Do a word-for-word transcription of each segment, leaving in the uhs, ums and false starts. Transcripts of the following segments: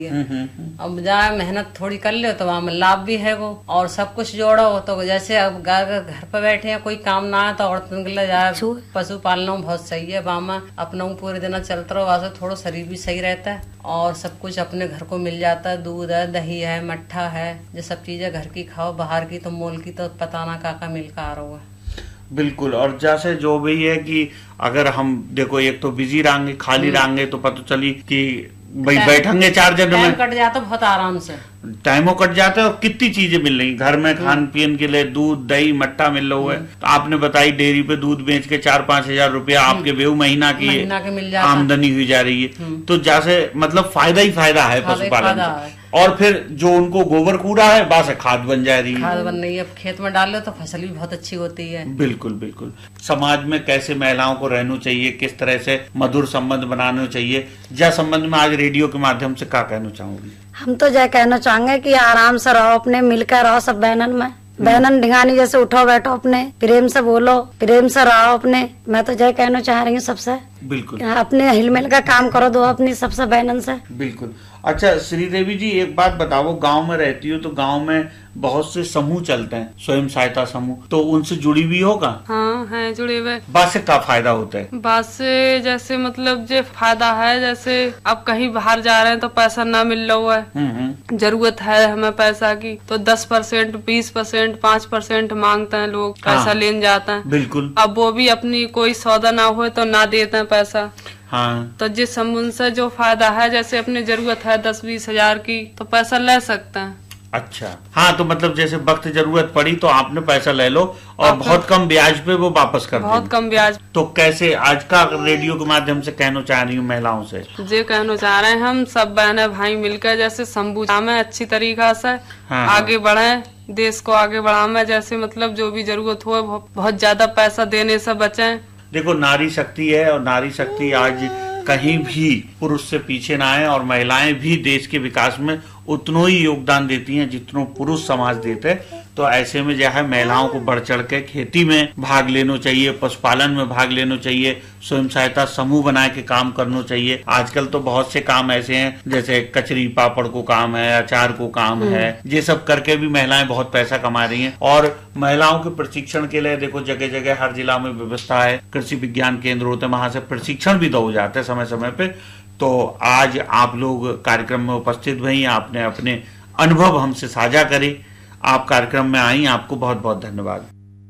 अब जहाँ मेहनत थोड़ी कर ले तो वहाँ में लाभ भी है वो, और सब कुछ जोड़ो तो जैसे अब घर पे बैठे हैं कोई काम ना है तो औरतन के लिए जाए पशु पालना बहुत सही है। वहाँ में अपना पूरे दिन चलता रहो, वहाँ से थोड़ा शरीर भी सही रहता है और सब कुछ अपने घर को मिल जाता है। दूध है, दही है, मट्ठा है, ये सब चीजें घर की खाओ, बाहर की तो मोल की तो पता ना का का मिल का आ रहा है। बिल्कुल। और जैसे जो भी है कि अगर हम देखो एक तो बिजी रहेंगे, खाली रहेंगे तो पता चली कि भाई बैठेंगे चार जन में कट जाता बहुत आराम से, टाइमों कट जाता है और कितनी चीजें मिल रही घर में खान पीन के लिए, दूध दही मट्ठा मिल रहा है। तो आपने बताई डेयरी पे दूध बेच के चार पांच हजार रुपया आपके बेहू महीना की महीना के मिल जाता, आमदनी हुई जा रही है। तो जैसे मतलब फायदा ही फायदा है पशुपालन से। और फिर जो उनको गोबर कूड़ा है बस खाद बन जा रही है, खाद बन रही है। खेत में डाल लो तो फसल भी बहुत अच्छी होती है। बिल्कुल बिल्कुल। समाज में कैसे महिलाओं को रहना चाहिए, किस तरह से मधुर संबंध बनाने चाहिए, जय संबंध में आज रेडियो के माध्यम से क्या कहना चाहूंगी? हम तो जय कहना चाहेंगे कि आराम से रहो, अपने मिलकर रहो सब बहनन में, बहनन ढिंगानी जैसे उठो बैठो, अपने प्रेम से बोलो, प्रेम से रहो अपने। मैं तो जय कहना चाह रही हूँ सबसे, बिल्कुल अपने हिलमिल का काम करो दो अपनी सबसे बहनन से। बिल्कुल। अच्छा श्रीदेवी जी एक बात बताओ, गांव में रहती हो तो गांव में बहुत से समूह चलते हैं, स्वयं सहायता समूह, तो उनसे जुड़ी हुई होगा? हाँ है जुड़े हुए। बात से क्या फायदा होता है? बात से जैसे मतलब जो फायदा है, जैसे अब कहीं बाहर जा रहे हैं तो पैसा ना मिल रहा है, जरूरत है हमें पैसा की, तो दस परसेंट बीस परसेंट पाँच परसेंट मांगते हैं लोग, पैसा हाँ, लेने जाते हैं। बिल्कुल। अब वो भी अपनी कोई सौदा ना हो तो ना देते हैं पैसा। हाँ। तो जिस संबंध से जो फायदा है, जैसे अपनी जरूरत है दस बीस हजार की तो पैसा ले सकते हैं। अच्छा हाँ, तो मतलब जैसे वक्त जरूरत पड़ी तो आपने पैसा ले लो और बहुत कम ब्याज पे वो वापस कर बहुत कम ब्याज। तो कैसे आज का रेडियो के माध्यम से कहना चाह रही हूँ महिलाओं से? जे कहना चाह रहे हैं हम सब बहने भाई मिलकर जैसे शंभू में अच्छी तरीका से हाँ, आगे बढ़े, देश को आगे बढ़ावे, जैसे मतलब जो भी जरूरत हो बहुत ज्यादा पैसा देने से बचे। देखो नारी शक्ति है और नारी शक्ति आज कहीं भी पुरुष से पीछे ना है, और महिलाएं भी देश के विकास में उतना ही योगदान देती हैं जितना पुरुष समाज देते। तो ऐसे में जो है महिलाओं को बढ़ चढ़ के खेती में भाग लेना चाहिए, पशुपालन में भाग लेना चाहिए, स्वयं सहायता समूह बना के काम करना चाहिए। आजकल तो बहुत से काम ऐसे हैं जैसे कचरी पापड़ को काम है, अचार को काम है, ये सब करके भी महिलाएं बहुत पैसा कमा रही हैं। और महिलाओं के प्रशिक्षण के लिए देखो जगह जगह हर जिला में व्यवस्था है, कृषि विज्ञान केंद्र होते हैं, वहां से प्रशिक्षण भी दो जाते हैं समय समय पे। तो आज आप लोग कार्यक्रम में उपस्थित हुई, आपने अपने अनुभव हमसे साझा करे, आप कार्यक्रम में आई, आपको बहुत बहुत धन्यवाद।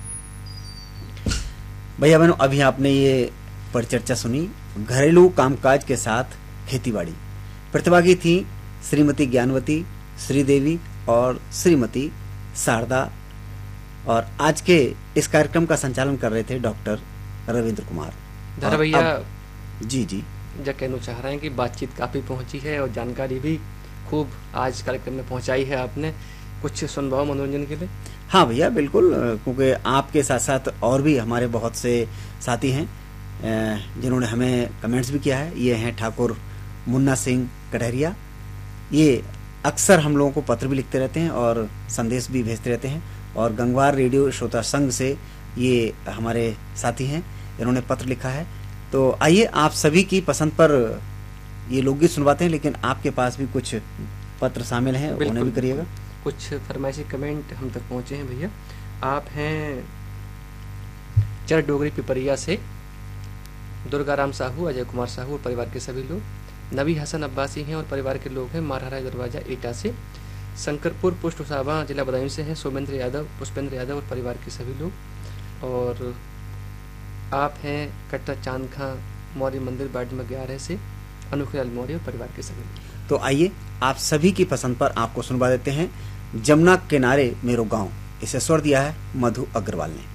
भैया बहनों, अभी आपने ये परिचर्चा सुनी घरेलू कामकाज के साथ खेतीबाड़ी। प्रतिभागी थी श्रीमती ज्ञानवती, श्रीदेवी और श्रीमती शारदा, और आज के इस कार्यक्रम का संचालन कर रहे थे डॉक्टर रविंद्र कुमार। धर भैया जी जी जो कहना चाह रहे हैं कि बातचीत काफी पहुंची है और जानकारी भी खूब आज कार्यक्रम में पहुंचाई है आपने। कुछ सुनवाओ मनोरंजन के लिए। हाँ भैया बिल्कुल, क्योंकि आपके साथ साथ और भी हमारे बहुत से साथी हैं जिन्होंने हमें कमेंट्स भी किया है। ये हैं ठाकुर मुन्ना सिंह कटहरिया, ये अक्सर हम लोगों को पत्र भी लिखते रहते हैं और संदेश भी भेजते रहते हैं। और गंगवार रेडियो श्रोता संघ से ये हमारे साथी हैं, इन्होंने पत्र लिखा है। तो आइए आप सभी की पसंद पर ये लोकगीत सुनवाते हैं, लेकिन आपके पास भी कुछ पत्र शामिल हैं, उन्हें भी करिएगा। कुछ फरमाइशी कमेंट हम तक पहुंचे हैं भैया। आप हैं चर डोगरी पिपरिया से दुर्गाराम साहू, अजय कुमार साहू और परिवार के सभी लोग। नबी हसन अब्बासी हैं और परिवार के लोग हैं मारहरा दरवाजा एटा से। शंकरपुर पुष्ट उसाबा जिला बदायूं से हैं सोमेंद्र यादव, पुष्पेंद्र यादव और परिवार के सभी लोग। और आप हैं कट्टा चांद खां मौर्य मंदिर बाड़ी में ग्यारह से अनुखलाल मौर्य और परिवार के सभी लोग। तो आइए आप सभी की पसंद पर आपको सुनवा देते हैं जमुना किनारे मेरो गांव। इसे स्वर दिया है मधु अग्रवाल ने।